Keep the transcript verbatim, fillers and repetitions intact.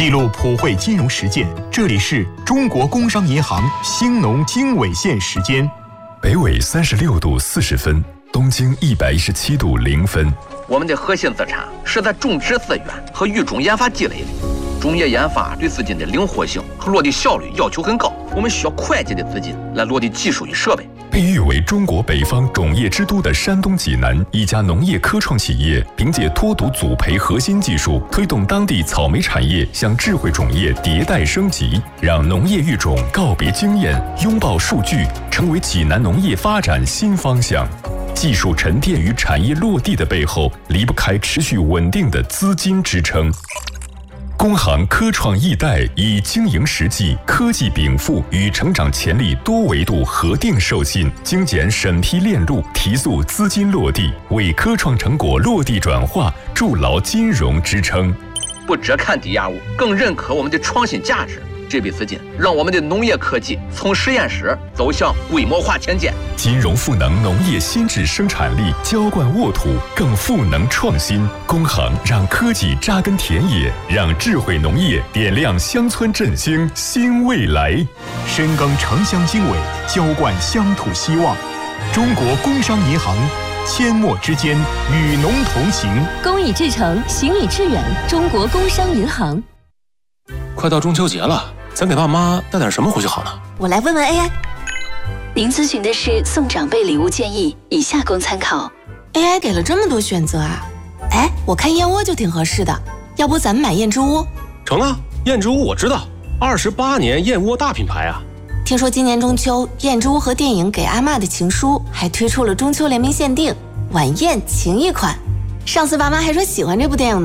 记录普惠金融实践，这里是中国工商银行兴农经纬线时间。 北纬三十六度四十分，东经一百一十七度零分。 我们的核心资产是在种植资源和育种研发积累的。种业研发对资金的灵活性和落地效率要求很高，我们需要会计的资金来落地技术与设备。 被誉为中国北方种业之都的山东济南一家农业科创企业，凭借脱毒组培核心技术，推动当地草莓产业向智慧种业迭代升级，让农业育种告别经验，拥抱数据，成为济南农业发展新方向。技术沉淀与产业落地的背后，离不开持续稳定的资金支撑。工行科创易贷以经营实际、科技禀赋与成长潜力多维度核定授信，精简审批链路，提速资金落地，为科创成果落地转化筑牢金融支撑。 不只看抵押物，更认可我们的创新价值。这笔资金让我们的农业科技从实验室走向规模化前进。 金融赋能农业新质生产力，浇灌沃土，更赋能创新。工行让科技扎根田野，让智慧农业点亮乡村振兴新未来。 深耕城乡经纬，浇灌乡土希望。中国工商银行，阡陌之间，与农同行。 公以至诚，行以致远。中国工商银行。 快到中秋节了，咱给爸妈带点什么回去好呢？ 我来问问 A I。 您咨询的是送长辈礼物建议，以下供参考。 A I 给了这么多选择啊！哎，我看燕窝就挺合适的，要不咱们买燕之屋？ 成啊，燕之屋我知道，二十八年燕窝大品牌啊。 听说今年中秋，燕之屋和电影《给阿嬷的情书》还推出了中秋联名限定晚宴情谊款。上次爸妈还说喜欢这部电影呢。